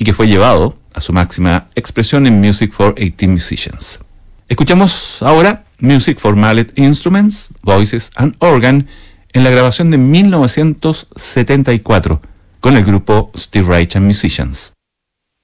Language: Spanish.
y que fue llevado a su máxima expresión en Music for 18 Musicians. Escuchamos ahora Music for Mallet Instruments, Voices and Organ en la grabación de 1974 con el grupo Steve Reich and Musicians.